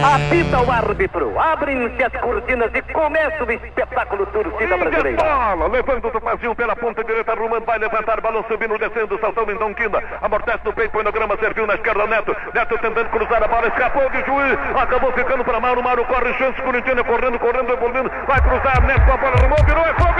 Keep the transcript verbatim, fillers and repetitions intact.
Apita o árbitro, abrem-se as cortinas e começa o espetáculo torcida brasileira. Bola, levando do vazio pela ponta direita, Rumano vai levantar, balão subindo, descendo, saltando em Donquina, amortece no peito, põe no grama, serviu na esquerda, Neto, Neto tentando cruzar a bola, escapou de juiz, acabou ficando para Mauro, Mauro corre, chance, Corinthians correndo, correndo, evoluindo, vai cruzar, Neto com a bola, arrumou, virou, é fogo!